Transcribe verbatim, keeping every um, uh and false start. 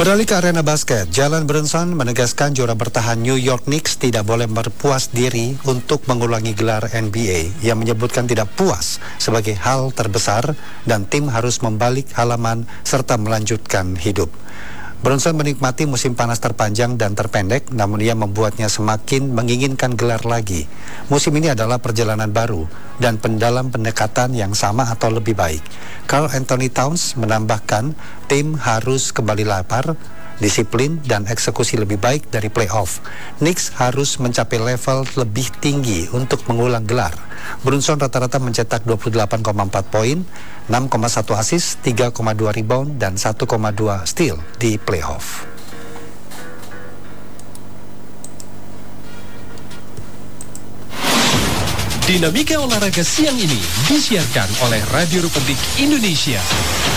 Beralih ke arena basket, Jalen Brunson menegaskan juara bertahan New York Knicks tidak boleh berpuas diri untuk mengulangi gelar N B A. Ia menyebutkan tidak puas sebagai hal terbesar dan tim harus membalik halaman serta melanjutkan hidup. Brunson menikmati musim panas terpanjang dan terpendek, namun ia membuatnya semakin menginginkan gelar lagi. Musim ini adalah perjalanan baru dan pendalam pendekatan yang sama atau lebih baik. Karl Anthony Towns menambahkan, tim harus kembali lapar, disiplin, dan eksekusi lebih baik dari playoff. Knicks harus mencapai level lebih tinggi untuk mengulang gelar. Brunson rata-rata mencetak dua puluh delapan koma empat poin, enam koma satu assist, tiga koma dua rebound, dan satu koma dua steal di playoff. Dinamika olahraga siang ini disiarkan oleh Radio Republik Indonesia.